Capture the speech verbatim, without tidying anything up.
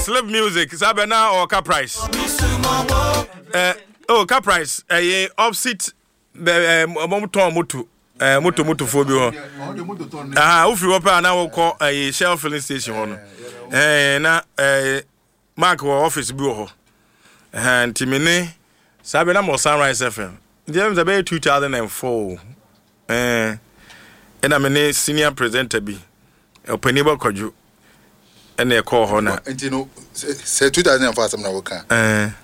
Slip music, Sabena or Car Price. Uh, oh, Car Price, a opposite Momuton Mutu, Mutu Mutu Phobia. Ah, if you open now, call a Shell filling station. And now, Mark office bureau. And Timine, Sabena or Sunrise F M. James about two thousand four. Eh, and I'm a senior presenter be. A penny could you. And they call her now. And you know, say two thousand four, some now.